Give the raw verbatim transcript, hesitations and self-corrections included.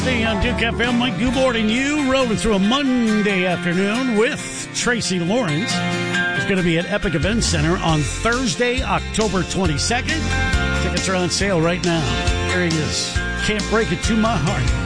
On Duke F M, Mike Newborn and you rolling through a Monday afternoon with Tracy Lawrence. It's going to be at Epic Event Center on Thursday, October twenty-second. Tickets are on sale right now. There he is. Can't break it to my heart.